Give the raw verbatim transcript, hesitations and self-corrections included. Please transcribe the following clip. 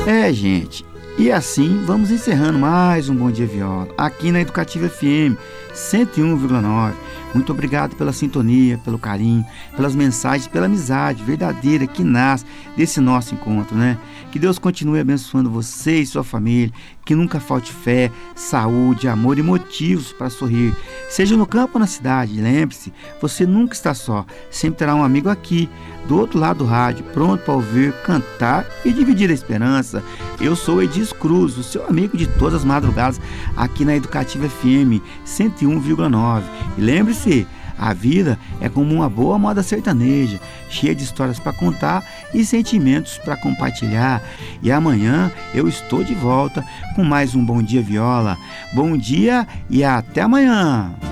É, gente, e assim vamos encerrando mais um Bom Dia Viola, aqui na Educativa F M cento e um vírgula nove. Muito obrigado pela sintonia, pelo carinho, pelas mensagens, pela amizade verdadeira que nasce desse nosso encontro, né? Que Deus continue abençoando você e sua família, que nunca falte fé, saúde, amor e motivos para sorrir. Seja no campo ou na cidade, lembre-se, você nunca está só, sempre terá um amigo aqui, do outro lado do rádio, pronto para ouvir, cantar e dividir a esperança. Eu sou Edis Cruz, o seu amigo de todas as madrugadas, aqui na Educativa F M cento e um vírgula nove. E lembre-se, a vida é como uma boa moda sertaneja, cheia de histórias para contar e sentimentos para compartilhar. E amanhã eu estou de volta com mais um Bom Dia Viola. Bom dia e até amanhã!